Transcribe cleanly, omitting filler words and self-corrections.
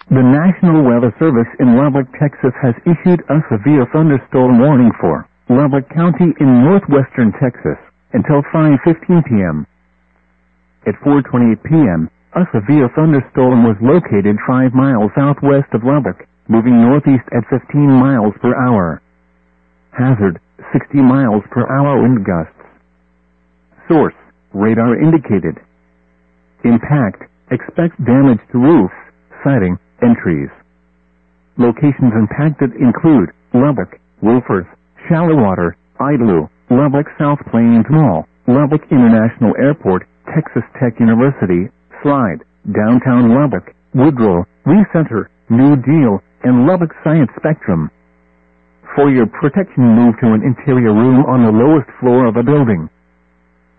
The National Weather Service in Lubbock, Texas has issued a severe thunderstorm warning for Lubbock County in northwestern Texas until 5:15 p.m. At 4:28 p.m., a severe thunderstorm was located 5 miles southwest of Lubbock, moving northeast at 15 miles per hour. Hazard, 60 miles per hour wind gusts. Source, radar indicated. Impact, expect damage to roofs, siding, and trees. Locations impacted include Lubbock, Wolfers, Shallowater, Idlew, Lubbock South Plains Mall, Lubbock International Airport, Texas Tech University, Slide, Downtown Lubbock, Woodrow, Recenter, New Deal, and Lubbock Science Spectrum. For your protection, move to an interior room on the lowest floor of a building.